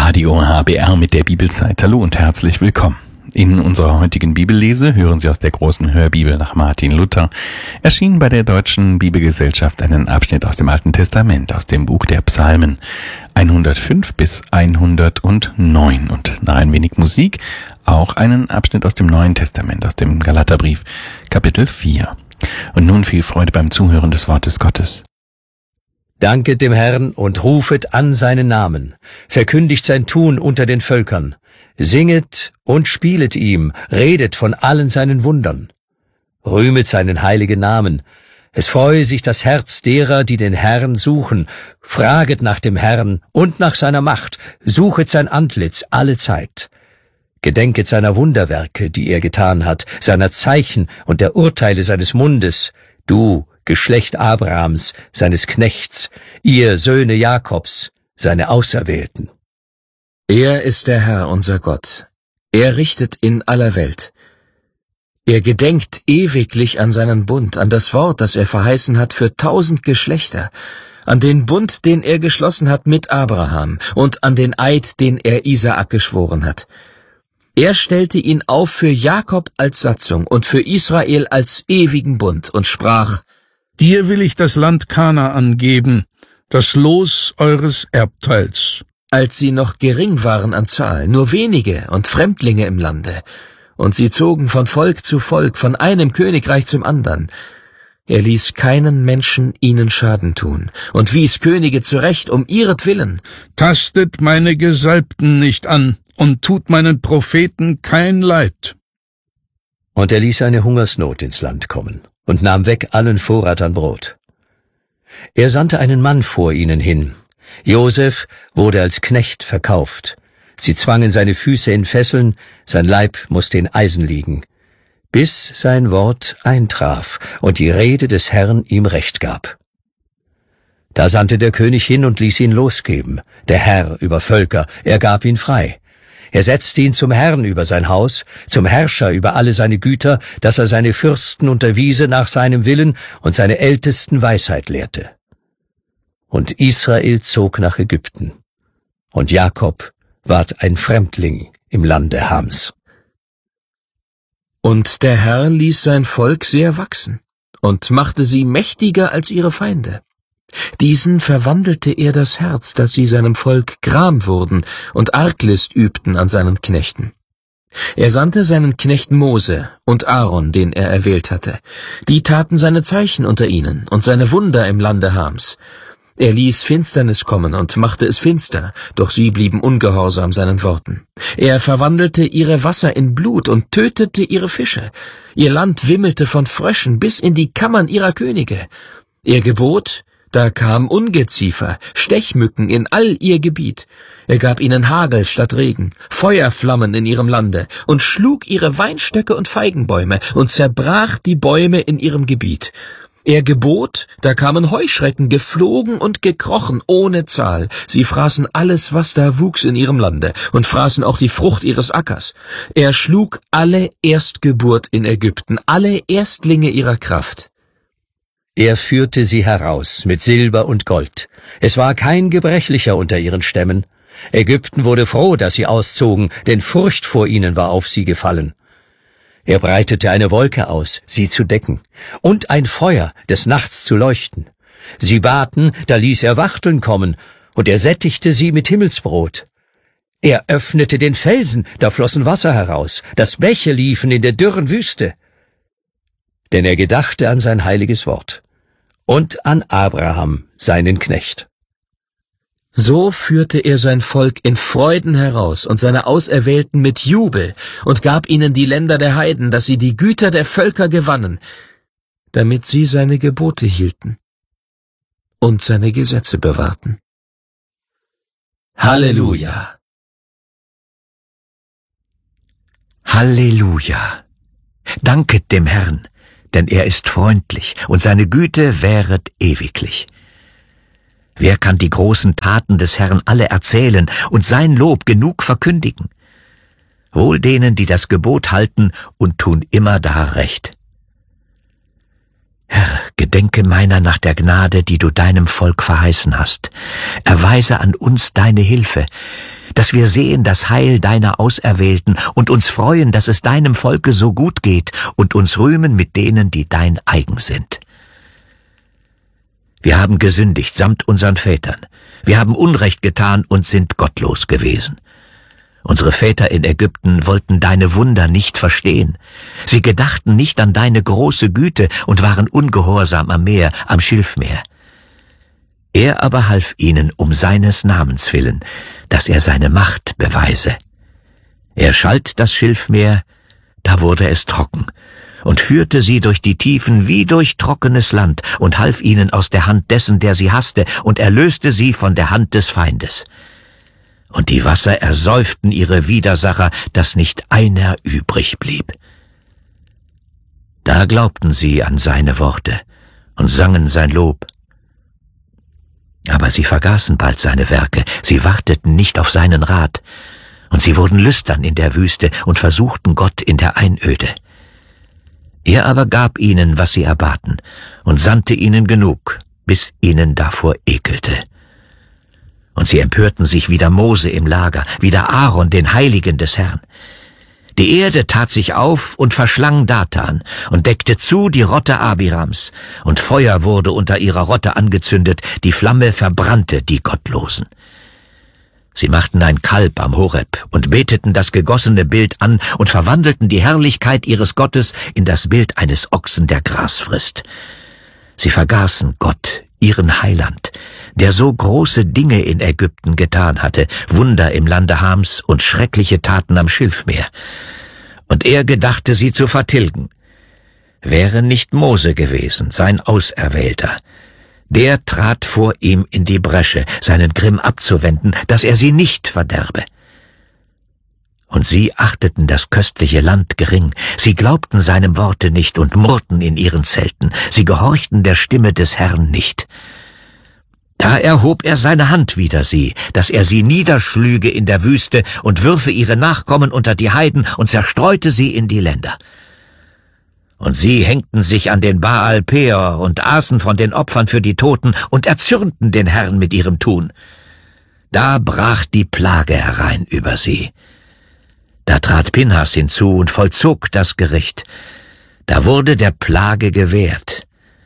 Radio HBR mit der Bibelzeit. Hallo und herzlich willkommen. In unserer heutigen Bibellese hören Sie aus der großen Hörbibel nach Martin Luther, erschienen bei der Deutschen Bibelgesellschaft, einen Abschnitt aus dem Alten Testament, aus dem Buch der Psalmen 105 bis 109 und nach ein wenig Musik auch einen Abschnitt aus dem Neuen Testament, aus dem Galaterbrief, Kapitel 4. Und nun viel Freude beim Zuhören des Wortes Gottes. Danket dem Herrn und rufet an seinen Namen, verkündigt sein Tun unter den Völkern, singet und spielet ihm, redet von allen seinen Wundern. Rühmet seinen heiligen Namen, es freue sich das Herz derer, die den Herrn suchen, fraget nach dem Herrn und nach seiner Macht, suchet sein Antlitz alle Zeit. Gedenket seiner Wunderwerke, die er getan hat, seiner Zeichen und der Urteile seines Mundes, du, Geschlecht Abrahams, seines Knechts, ihr Söhne Jakobs, seine Auserwählten. Er ist der Herr, unser Gott. Er richtet in aller Welt. Er gedenkt ewiglich an seinen Bund, an das Wort, das er verheißen hat für 1000 Geschlechter, an den Bund, den er geschlossen hat mit Abraham und an den Eid, den er Isaak geschworen hat. Er stellte ihn auf für Jakob als Satzung und für Israel als ewigen Bund und sprach: Dir will ich das Land Kanaan geben, das Los eures Erbteils. Als sie noch gering waren an Zahl, nur wenige und Fremdlinge im Lande, und sie zogen von Volk zu Volk, von einem Königreich zum andern. Er ließ keinen Menschen ihnen Schaden tun und wies Könige zurecht um ihretwillen. Tastet meine Gesalbten nicht an und tut meinen Propheten kein Leid. Und er ließ eine Hungersnot ins Land kommen und nahm weg allen Vorrat an Brot. Er sandte einen Mann vor ihnen hin. Josef wurde als Knecht verkauft. Sie zwangen seine Füße in Fesseln, sein Leib musste in Eisen liegen, bis sein Wort eintraf und die Rede des Herrn ihm Recht gab. Da sandte der König hin und ließ ihn losgeben, der Herr über Völker, er gab ihn frei. Er setzte ihn zum Herrn über sein Haus, zum Herrscher über alle seine Güter, dass er seine Fürsten unterwiese nach seinem Willen und seine Ältesten Weisheit lehrte. Und Israel zog nach Ägypten, und Jakob ward ein Fremdling im Lande Hams. Und der Herr ließ sein Volk sehr wachsen und machte sie mächtiger als ihre Feinde. Diesen verwandelte er das Herz, dass sie seinem Volk gram wurden und Arglist übten an seinen Knechten. Er sandte seinen Knecht Mose und Aaron, den er erwählt hatte. Die taten seine Zeichen unter ihnen und seine Wunder im Lande Hams. Er ließ Finsternis kommen und machte es finster, doch sie blieben ungehorsam seinen Worten. Er verwandelte ihre Wasser in Blut und tötete ihre Fische. Ihr Land wimmelte von Fröschen bis in die Kammern ihrer Könige. Er gebot, da kam Ungeziefer, Stechmücken in all ihr Gebiet. Er gab ihnen Hagel statt Regen, Feuerflammen in ihrem Lande und schlug ihre Weinstöcke und Feigenbäume und zerbrach die Bäume in ihrem Gebiet. Er gebot, da kamen Heuschrecken geflogen und gekrochen ohne Zahl. Sie fraßen alles, was da wuchs in ihrem Lande und fraßen auch die Frucht ihres Ackers. Er schlug alle Erstgeburt in Ägypten, alle Erstlinge ihrer Kraft. Er führte sie heraus mit Silber und Gold. Es war kein Gebrechlicher unter ihren Stämmen. Ägypten wurde froh, dass sie auszogen, denn Furcht vor ihnen war auf sie gefallen. Er breitete eine Wolke aus, sie zu decken, und ein Feuer des Nachts zu leuchten. Sie baten, da ließ er Wachteln kommen, und er sättigte sie mit Himmelsbrot. Er öffnete den Felsen, da flossen Wasser heraus, dass Bäche liefen in der dürren Wüste. Denn er gedachte an sein heiliges Wort und an Abraham, seinen Knecht. So führte er sein Volk in Freuden heraus und seine Auserwählten mit Jubel und gab ihnen die Länder der Heiden, dass sie die Güter der Völker gewannen, damit sie seine Gebote hielten und seine Gesetze bewahrten. Halleluja! Halleluja! Danket dem Herrn, denn er ist freundlich und seine Güte währet ewiglich. Wer kann die großen Taten des Herrn alle erzählen und sein Lob genug verkündigen? Wohl denen, die das Gebot halten und tun immerdar Recht. Herr, gedenke meiner nach der Gnade, die du deinem Volk verheißen hast. Erweise an uns deine Hilfe, dass wir sehen das Heil deiner Auserwählten und uns freuen, dass es deinem Volke so gut geht und uns rühmen mit denen, die dein eigen sind. Wir haben gesündigt samt unseren Vätern. Wir haben Unrecht getan und sind gottlos gewesen. Unsere Väter in Ägypten wollten deine Wunder nicht verstehen. Sie gedachten nicht an deine große Güte und waren ungehorsam am Meer, am Schilfmeer. Er aber half ihnen um seines Namens willen, dass er seine Macht beweise. Er schalt das Schilfmeer, da wurde es trocken, und führte sie durch die Tiefen wie durch trockenes Land und half ihnen aus der Hand dessen, der sie hasste, und erlöste sie von der Hand des Feindes. Und die Wasser ersäuften ihre Widersacher, dass nicht einer übrig blieb. Da glaubten sie an seine Worte und sangen sein Lob. Aber sie vergaßen bald seine Werke, sie warteten nicht auf seinen Rat, und sie wurden lüstern in der Wüste und versuchten Gott in der Einöde. Er aber gab ihnen, was sie erbaten, und sandte ihnen genug, bis ihnen davor ekelte. Und sie empörten sich wider Mose im Lager, wider Aaron, den Heiligen des Herrn. Die Erde tat sich auf und verschlang Datan und deckte zu die Rotte Abirams, und Feuer wurde unter ihrer Rotte angezündet, die Flamme verbrannte die Gottlosen. Sie machten ein Kalb am Horeb und beteten das gegossene Bild an und verwandelten die Herrlichkeit ihres Gottes in das Bild eines Ochsen, der Gras frisst. Sie vergaßen Gott, ihren Heiland, der so große Dinge in Ägypten getan hatte, Wunder im Lande Hams und schreckliche Taten am Schilfmeer. Und er gedachte, sie zu vertilgen. Wäre nicht Mose gewesen, sein Auserwählter, der trat vor ihm in die Bresche, seinen Grimm abzuwenden, dass er sie nicht verderbe. Und sie achteten das köstliche Land gering, sie glaubten seinem Worte nicht und murrten in ihren Zelten, sie gehorchten der Stimme des Herrn nicht. Da erhob er seine Hand wider sie, dass er sie niederschlüge in der Wüste und würfe ihre Nachkommen unter die Heiden und zerstreute sie in die Länder. Und sie hängten sich an den Baal Peor und aßen von den Opfern für die Toten und erzürnten den Herrn mit ihrem Tun. Da brach die Plage herein über sie. Da trat Pinhas hinzu und vollzog das Gericht. Da wurde der Plage gewährt.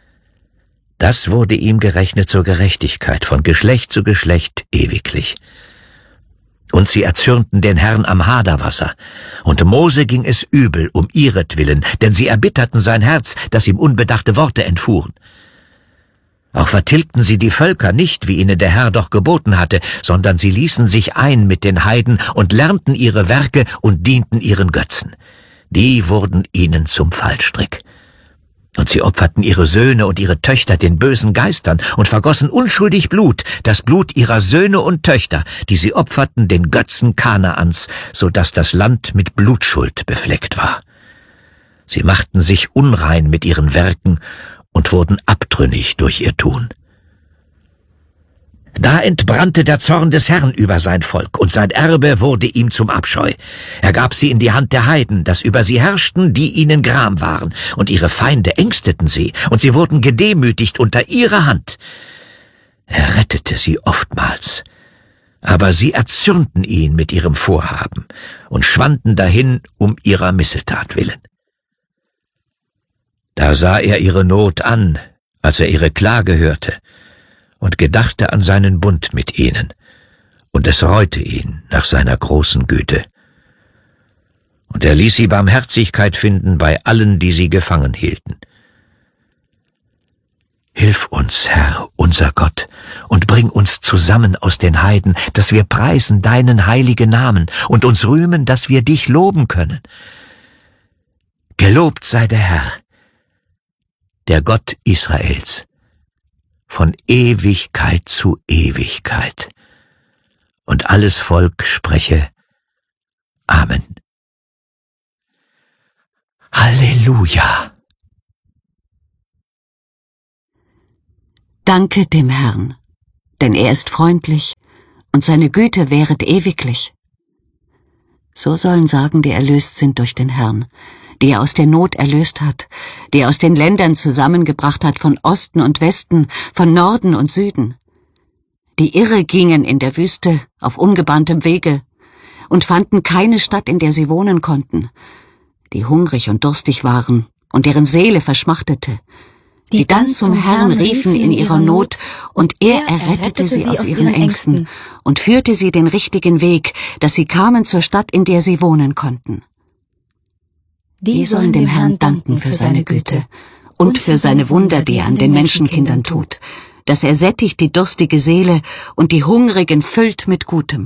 Das wurde ihm gerechnet zur Gerechtigkeit, von Geschlecht zu Geschlecht ewiglich. Und sie erzürnten den Herrn am Haderwasser. Und Mose ging es übel um ihretwillen, denn sie erbitterten sein Herz, dass ihm unbedachte Worte entfuhren. Auch vertilgten sie die Völker nicht, wie ihnen der Herr doch geboten hatte, sondern sie ließen sich ein mit den Heiden und lernten ihre Werke und dienten ihren Götzen. Die wurden ihnen zum Fallstrick. Und sie opferten ihre Söhne und ihre Töchter den bösen Geistern und vergossen unschuldig Blut, das Blut ihrer Söhne und Töchter, die sie opferten den Götzen Kanaans, so dass das Land mit Blutschuld befleckt war. Sie machten sich unrein mit ihren Werken und wurden abtrünnig durch ihr Tun. Da entbrannte der Zorn des Herrn über sein Volk, und sein Erbe wurde ihm zum Abscheu. Er gab sie in die Hand der Heiden, dass über sie herrschten, die ihnen gram waren, und ihre Feinde ängsteten sie, und sie wurden gedemütigt unter ihrer Hand. Er rettete sie oftmals, aber sie erzürnten ihn mit ihrem Vorhaben und schwanden dahin um ihrer Missetat willen. Da sah er ihre Not an, als er ihre Klage hörte, und gedachte an seinen Bund mit ihnen, und es reute ihn nach seiner großen Güte. Und er ließ sie Barmherzigkeit finden bei allen, die sie gefangen hielten. Hilf uns, Herr, unser Gott, und bring uns zusammen aus den Heiden, dass wir preisen deinen heiligen Namen und uns rühmen, dass wir dich loben können. Gelobt sei der Herr, der Gott Israels, von Ewigkeit zu Ewigkeit. Und alles Volk spreche Amen. Halleluja! Danke dem Herrn, denn er ist freundlich und seine Güte währet ewiglich. So sollen sagen, die erlöst sind durch den Herrn, die er aus der Not erlöst hat, die er aus den Ländern zusammengebracht hat, von Osten und Westen, von Norden und Süden. Die Irre gingen in der Wüste auf ungebahntem Wege und fanden keine Stadt, in der sie wohnen konnten, die hungrig und durstig waren und deren Seele verschmachtete, die dann zum Herrn riefen in ihrer Not, und er errettete sie aus ihren Ängsten und führte sie den richtigen Weg, dass sie kamen zur Stadt, in der sie wohnen konnten. Die sollen dem Herrn danken für seine Güte und für seine Wunder, die er an den Menschenkindern tut, dass er sättigt die durstige Seele und die Hungrigen füllt mit Gutem.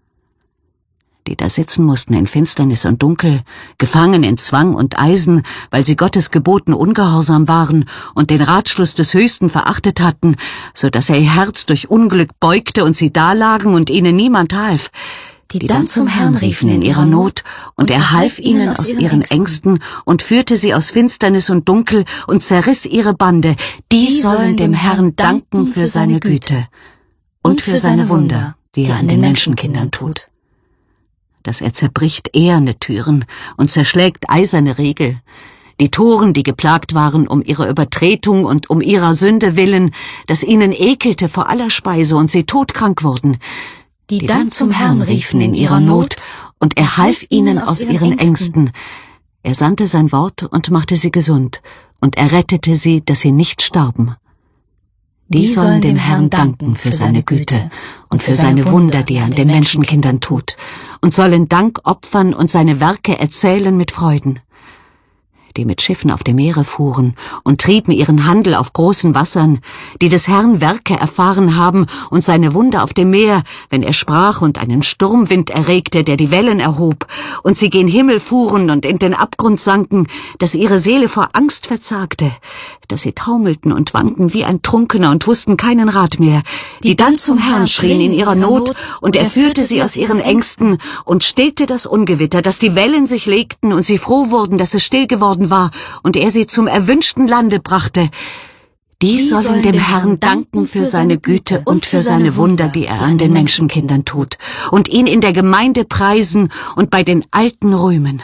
Die da sitzen mussten in Finsternis und Dunkel, gefangen in Zwang und Eisen, weil sie Gottes Geboten ungehorsam waren und den Ratschluss des Höchsten verachtet hatten, so dass er ihr Herz durch Unglück beugte und sie dalagen und ihnen niemand half, die dann zum Herrn riefen in ihrer Not, und er half ihnen aus ihren Ängsten und führte sie aus Finsternis und Dunkel und zerriss ihre Bande, die sollen dem Herrn danken für seine Güte und für seine Wunder, die er an den Menschenkindern tut. Dass er zerbricht eherne Türen und zerschlägt eiserne Riegel, die Toren, die geplagt waren um ihre Übertretung und um ihrer Sünde willen, dass ihnen ekelte vor aller Speise und sie todkrank wurden, die dann zum Herrn riefen in ihrer Not, und er half ihnen aus ihren Ängsten. Er sandte sein Wort und machte sie gesund, und er rettete sie, dass sie nicht starben. Die sollen dem Herrn danken für seine Güte und für seine Wunder, die er an den Menschenkindern tut, und sollen Dank opfern und seine Werke erzählen mit Freuden. Die mit Schiffen auf dem Meere fuhren und trieben ihren Handel auf großen Wassern, die des Herrn Werke erfahren haben und seine Wunder auf dem Meer, wenn er sprach und einen Sturmwind erregte, der die Wellen erhob, und sie gen Himmel fuhren und in den Abgrund sanken, dass ihre Seele vor Angst verzagte, dass sie taumelten und wankten wie ein Trunkener und wussten keinen Rat mehr, die dann zum Herrn schrien in ihrer Not, und er führte sie aus ihren Ängsten und stillte das Ungewitter, dass die Wellen sich legten und sie froh wurden, dass es still geworden war, und er sie zum erwünschten Lande brachte. Die sollen dem Herrn danken für seine Güte und für seine Wunder, die er an den Menschenkindern tut, und ihn in der Gemeinde preisen und bei den Alten rühmen.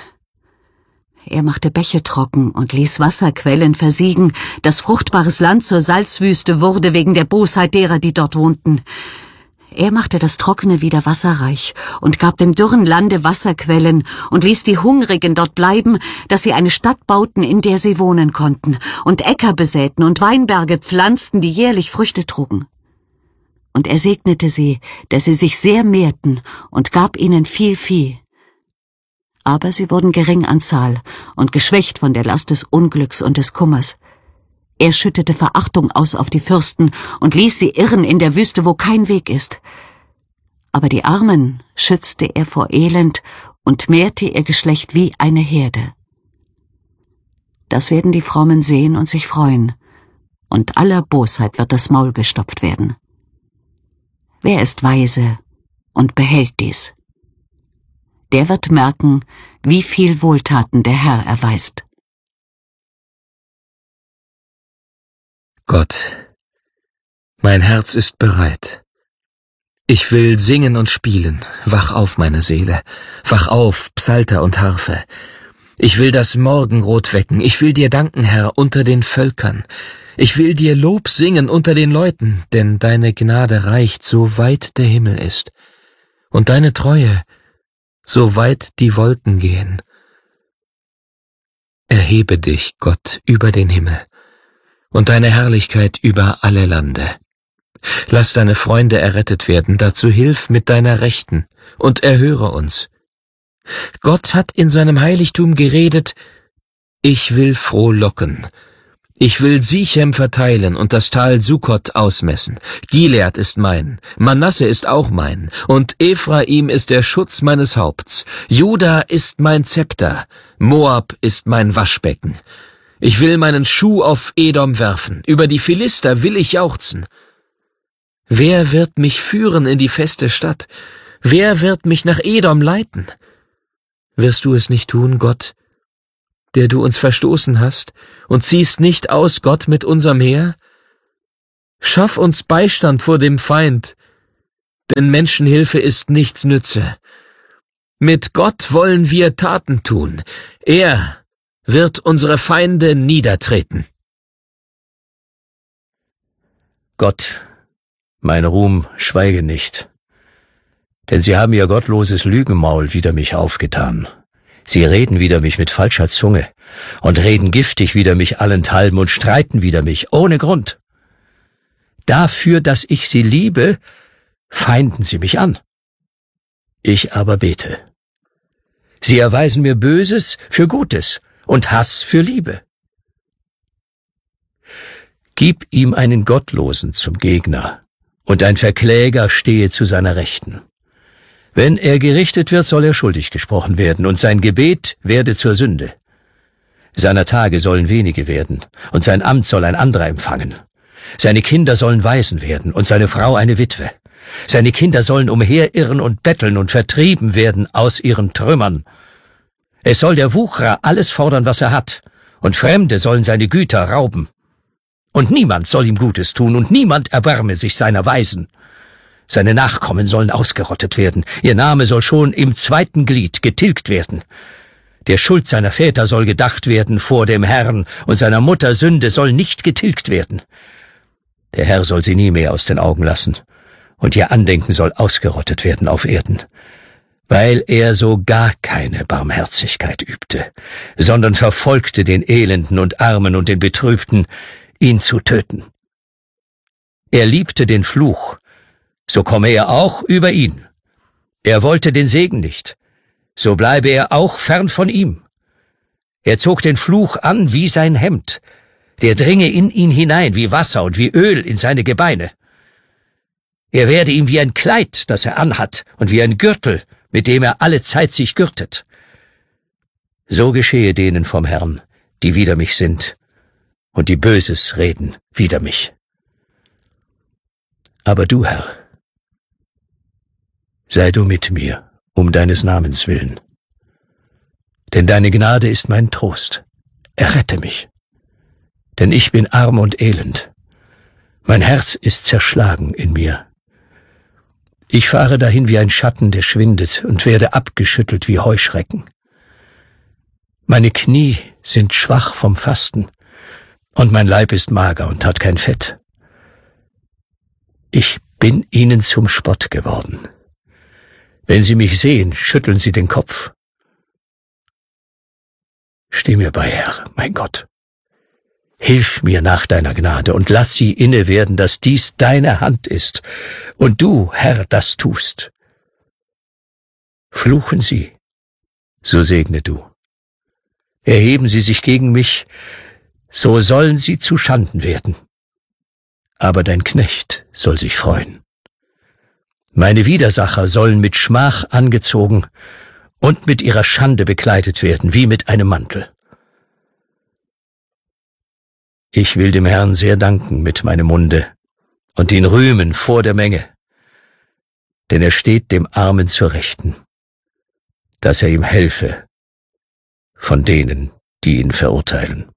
Er machte Bäche trocken und ließ Wasserquellen versiegen, dass fruchtbares Land zur Salzwüste wurde wegen der Bosheit derer, die dort wohnten. Er machte das Trockene wieder wasserreich und gab dem dürren Lande Wasserquellen und ließ die Hungrigen dort bleiben, dass sie eine Stadt bauten, in der sie wohnen konnten, und Äcker besäten und Weinberge pflanzten, die jährlich Früchte trugen. Und er segnete sie, dass sie sich sehr mehrten, und gab ihnen viel Vieh. Aber sie wurden gering an Zahl und geschwächt von der Last des Unglücks und des Kummers. Er schüttete Verachtung aus auf die Fürsten und ließ sie irren in der Wüste, wo kein Weg ist. Aber die Armen schützte er vor Elend und mehrte ihr Geschlecht wie eine Herde. Das werden die Frommen sehen und sich freuen, und aller Bosheit wird das Maul gestopft werden. Wer ist weise und behält dies? Der wird merken, wie viel Wohltaten der Herr erweist. Gott, mein Herz ist bereit. Ich will singen und spielen. Wach auf, meine Seele. Wach auf, Psalter und Harfe. Ich will das Morgenrot wecken. Ich will dir danken, Herr, unter den Völkern. Ich will dir Lob singen unter den Leuten, denn deine Gnade reicht, so weit der Himmel ist, und deine Treue, so weit die Wolken gehen. Erhebe dich, Gott, über den Himmel, und deine Herrlichkeit über alle Lande. Lass deine Freunde errettet werden, dazu hilf mit deiner Rechten, und erhöre uns. Gott hat in seinem Heiligtum geredet, ich will frohlocken. Ich will Sichem verteilen und das Tal Sukkot ausmessen. Gilead ist mein, Manasse ist auch mein, und Ephraim ist der Schutz meines Haupts. Juda ist mein Zepter, Moab ist mein Waschbecken. Ich will meinen Schuh auf Edom werfen, über die Philister will ich jauchzen. Wer wird mich führen in die feste Stadt? Wer wird mich nach Edom leiten? Wirst du es nicht tun, Gott, der du uns verstoßen hast, und ziehst nicht aus, Gott, mit unserem Heer? Schaff uns Beistand vor dem Feind, denn Menschenhilfe ist nichts nütze. Mit Gott wollen wir Taten tun, er wird unsere Feinde niedertreten. Gott, mein Ruhm schweige nicht. Denn sie haben ihr gottloses Lügenmaul wider mich aufgetan. Sie reden wider mich mit falscher Zunge und reden giftig wider mich allenthalben und streiten wider mich, ohne Grund. Dafür, dass ich sie liebe, feinden sie mich an. Ich aber bete. Sie erweisen mir Böses für Gutes und Hass für Liebe. Gib ihm einen Gottlosen zum Gegner, und ein Verkläger stehe zu seiner Rechten. Wenn er gerichtet wird, soll er schuldig gesprochen werden, und sein Gebet werde zur Sünde. Seiner Tage sollen wenige werden, und sein Amt soll ein anderer empfangen. Seine Kinder sollen Waisen werden, und seine Frau eine Witwe. Seine Kinder sollen umherirren und betteln und vertrieben werden aus ihren Trümmern. Es soll der Wucherer alles fordern, was er hat, und Fremde sollen seine Güter rauben. Und niemand soll ihm Gutes tun, und niemand erbarme sich seiner Waisen. Seine Nachkommen sollen ausgerottet werden, ihr Name soll schon im 2. Glied getilgt werden. Der Schuld seiner Väter soll gedacht werden vor dem Herrn, und seiner Mutter Sünde soll nicht getilgt werden. Der Herr soll sie nie mehr aus den Augen lassen, und ihr Andenken soll ausgerottet werden auf Erden, weil er so gar keine Barmherzigkeit übte, sondern verfolgte den Elenden und Armen und den Betrübten, ihn zu töten. Er liebte den Fluch, so komme er auch über ihn. Er wollte den Segen nicht, so bleibe er auch fern von ihm. Er zog den Fluch an wie sein Hemd, der dringe in ihn hinein wie Wasser und wie Öl in seine Gebeine. Er werde ihm wie ein Kleid, das er anhat, und wie ein Gürtel, mit dem er alle Zeit sich gürtet. So geschehe denen vom Herrn, die wider mich sind, und die Böses reden wider mich. Aber du, Herr, sei du mit mir, um deines Namens willen. Denn deine Gnade ist mein Trost. Errette mich. Denn ich bin arm und elend. Mein Herz ist zerschlagen in mir. Ich fahre dahin wie ein Schatten, der schwindet, und werde abgeschüttelt wie Heuschrecken. Meine Knie sind schwach vom Fasten, und mein Leib ist mager und hat kein Fett. Ich bin ihnen zum Spott geworden. Wenn sie mich sehen, schütteln sie den Kopf. Steh mir bei, Herr, mein Gott. Hilf mir nach deiner Gnade und lass sie inne werden, dass dies deine Hand ist und du, Herr, das tust. Fluchen sie, so segne du. Erheben sie sich gegen mich, so sollen sie zu Schanden werden. Aber dein Knecht soll sich freuen. Meine Widersacher sollen mit Schmach angezogen und mit ihrer Schande bekleidet werden, wie mit einem Mantel. Ich will dem Herrn sehr danken mit meinem Munde und ihn rühmen vor der Menge, denn er steht dem Armen zur Rechten, dass er ihm helfe von denen, die ihn verurteilen.